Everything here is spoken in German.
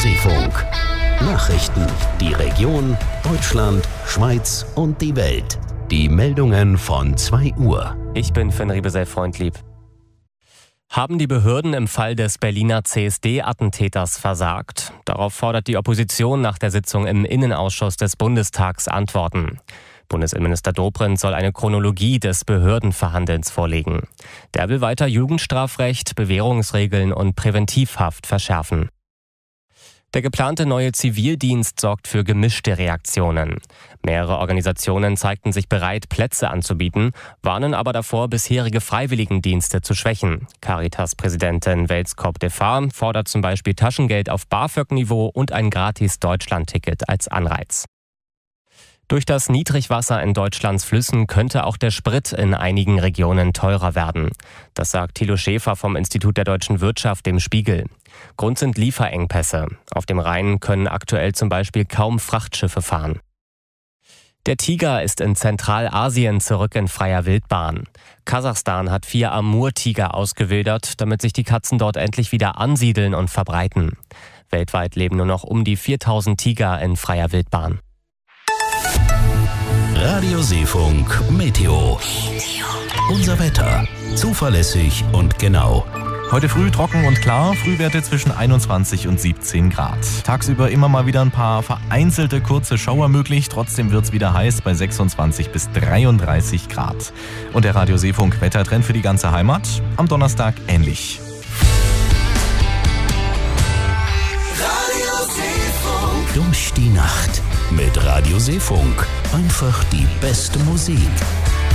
Seefunk. Nachrichten, die Region, Deutschland, Schweiz und die Welt. Die Meldungen von 2 Uhr. Ich bin Finn Riebesell-Freundlieb. Haben die Behörden im Fall des Berliner CSD-Attentäters versagt? Darauf fordert die Opposition nach der Sitzung im Innenausschuss des Bundestags Antworten. Bundesinnenminister Dobrindt soll eine Chronologie des Behördenverhandelns vorlegen. Der will weiter Jugendstrafrecht, Bewährungsregeln und Präventivhaft verschärfen. Der geplante neue Zivildienst sorgt für gemischte Reaktionen. Mehrere Organisationen zeigten sich bereit, Plätze anzubieten, warnen aber davor, bisherige Freiwilligendienste zu schwächen. Caritas-Präsidentin Welskop Defar fordert zum Beispiel Taschengeld auf BAföG-Niveau und ein Gratis-Deutschland-Ticket als Anreiz. Durch das Niedrigwasser in Deutschlands Flüssen könnte auch der Sprit in einigen Regionen teurer werden. Das sagt Thilo Schäfer vom Institut der deutschen Wirtschaft dem Spiegel. Grund sind Lieferengpässe. Auf dem Rhein können aktuell zum Beispiel kaum Frachtschiffe fahren. Der Tiger ist in Zentralasien zurück in freier Wildbahn. Kasachstan hat 4 Amur-Tiger ausgewildert, damit sich die Katzen dort endlich wieder ansiedeln und verbreiten. Weltweit leben nur noch um die 4000 Tiger in freier Wildbahn. Radio Seefunk Meteo. Unser Wetter. Zuverlässig und genau. Heute früh trocken und klar, Frühwerte zwischen 21 und 17 Grad. Tagsüber immer mal wieder ein paar vereinzelte kurze Schauer möglich, trotzdem wird's wieder heiß bei 26 bis 33 Grad. Und der Radio Seefunk Wettertrend für die ganze Heimat? Am Donnerstag ähnlich. Radio Seefunk. Durch die Nacht mit Radio Seefunk. Einfach die beste Musik.